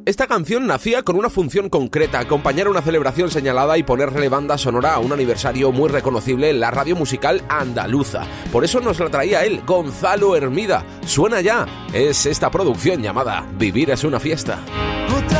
Esta canción nacía con una función concreta, acompañar una celebración señalada y ponerle banda sonora a un aniversario muy reconocible en la radio musical andaluza. Por eso nos la traía él, Gonzalo Hermida. Suena ya, es esta producción llamada Vivir es una fiesta.